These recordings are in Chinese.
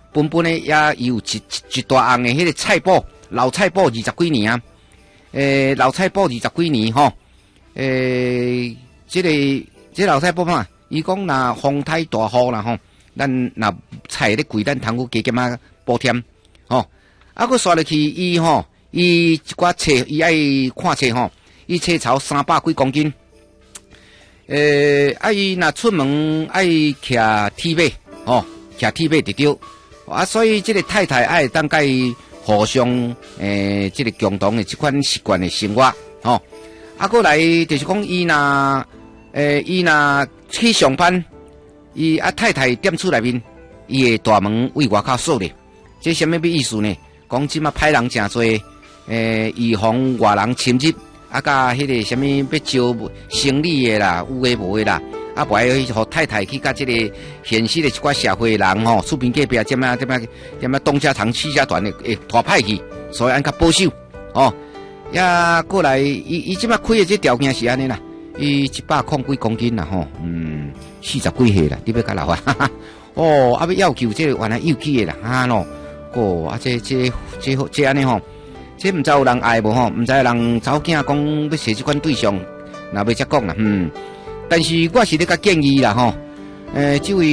本呢也有一大行的迄个菜脯，老菜脯20几年啊，老菜脯20几年吼，这老菜脯嘛，伊讲若风台大雨啦吼，咱若菜咧贵，咱通过加减啊补添吼，啊，佮刷落去伊吼，伊一寡册伊爱看册吼，伊册槽300几公斤。伊若出门爱徛铁马，吼，徛铁马就对。啊，所以这个太太爱当甲伊互相这个共同的这款习惯的生活，吼。啊，过来就是讲伊若去上班，伊太太踮厝内面，伊的大门为外口锁咧。这什么意思呢？讲即马歹人诚多，预防外人侵入。啊，甲迄个什么要招生理的啦，有诶无诶啦，啊，不爱互太太去甲即个现实的一寡社会人吼，厝边隔壁点啊东家长西家短的会拖歹去，所以按较保守哦。也过来，伊即马开的这条件是安尼啦，伊100几公斤啦吼，40几岁啦，你要甲老啊，哦，啊要求这个原来幼气的啦，哈喏，哦，啊这安尼吼。这唔知有人爱无吼，唔知有人查某囝讲要找这款对象，那要则讲啦，但是我是咧甲建议啦吼，这位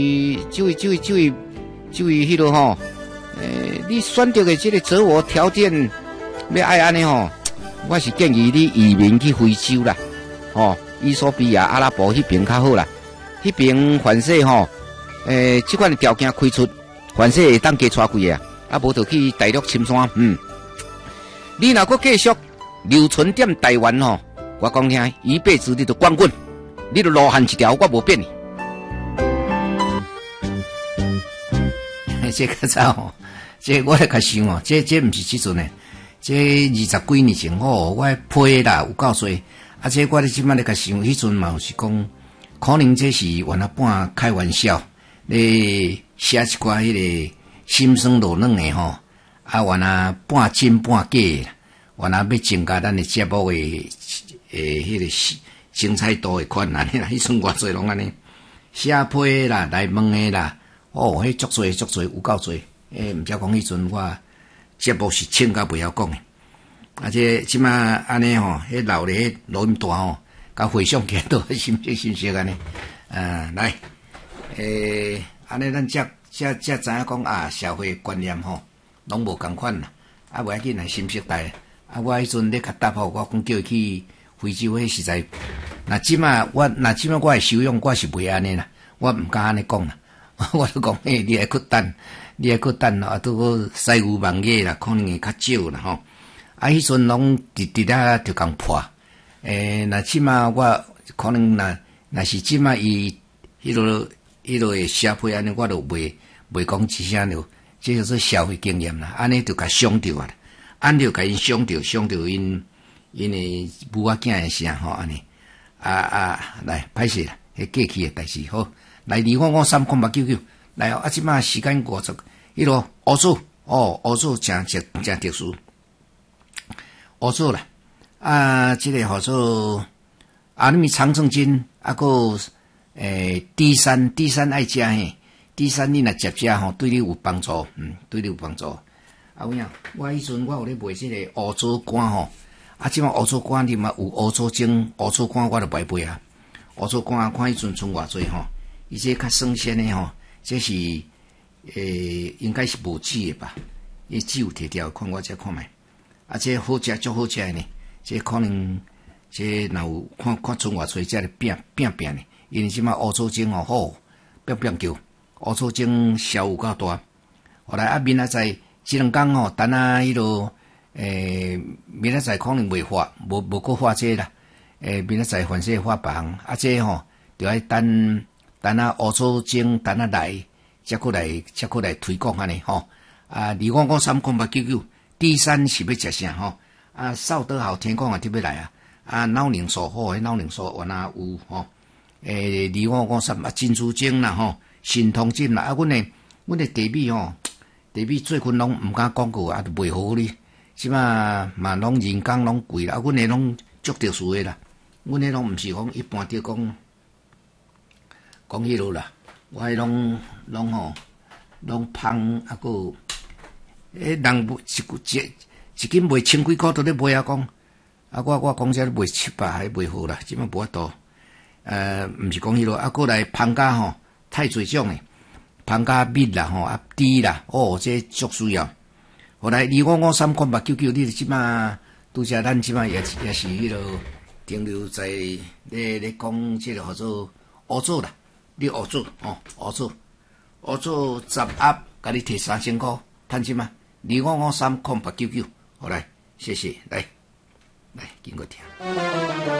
迄落吼，你选择的这个择偶条件要爱安尼吼，我是建议你移民去非洲啦，吼，伊索比亚、阿拉伯迄边较好啦，迄边凡说吼，这款的条件开出，凡说会当加娶几个啊，无就去大陆深山，你若阁继续留存点台湾吼，我讲听，一辈子你都光棍，你都路线一条，我无变。这个早吼，这我来较想哦，这毋是即阵诶，这20几年前吼，我批啦有够多，啊，这我咧即摆咧较想，迄阵嘛是讲，可能这是原来半开玩笑，咧写一寡迄个心酸落冷诶吼。啊，原来半真半假，原来要增加咱的节目的迄个精彩度的款安尼啦，迄阵偌济拢安尼写批啦，来问的啦，哦，迄足多有够多，毋则讲迄阵我节目是请甲袂晓讲的，啊，这即马安尼吼，迄老咧录音带吼，甲回想起来都心息安尼，来，安尼咱才知影讲啊，社会观念吼。拢无共款啦，啊，袂要紧，新时代，啊，我迄阵咧甲答复，我讲叫伊去非洲，迄实在，那即马我的修养，我是袂安尼啦，我毋敢安尼讲啦，我都讲，你还去等，啊，都个西牛望野啦，可能会较少啦吼，啊，迄阵拢直啊就共破，那即马我可能那是即马伊迄落的写批安尼，我都袂讲一声了。这就是社会经验啦，安尼就甲伤着啊，安就甲因伤着因的母仔囝的声吼，安尼来歹势啦，迄过去的代志好，来2558999，来啊，即马时间50，迄落欧洲真特殊，欧洲啦，啊，这个号做你们长城金啊个低山爱食嘿。第三，你若接食吼，对你有帮助，对你有帮助。啊，有影，我迄阵我有咧卖即个乌糟干吼，啊，即马乌糟干你嘛有乌糟精，乌糟干我就卖啊。乌糟干看迄阵剩偌济吼，伊这较生鲜的吼，这是应该是无籽的吧？伊籽有摕掉，看我这看卖。啊，这好食足好食的呢，这可能这若有看剩偌济，这变呢，因为即马乌糟精吼好变叫。乌糟精销有够大，后来明仔载即两天吼，等迄落明仔载可能未发，无搁发这啦。明仔载凡是发别项，啊这吼就爱等乌糟精等来，才过来推广安尼吼。啊，2553899，第三是要食啥吼？啊，邵德豪听讲也特别来啊。啊，脑凝素好，脑凝素原来有吼。2553啊，珍珠精啦吼。神通金啦，啊，阮的地米吼，地米最近拢毋敢广告啊，都袂好哩。即嘛嘛拢人工拢贵啦，啊，阮的拢足特殊的啦，阮的拢毋是讲一般着讲迄落啦，我迄拢吼， 拢芳啊个，人一斤卖千几块都咧卖啊讲，啊我讲这卖700还卖好啦，即摆无法度。毋是讲迄落，啊过来芳家吼，太侪种诶，芳家蜜啦吼，啊猪啦，这足需要。后来2553.899，你即马拄则咱即马也是迄落停留在咧讲即个叫做乌棗啦，你乌棗10盒，甲你摕3000块，趁即马2553.899，好来，谢谢，来经过听。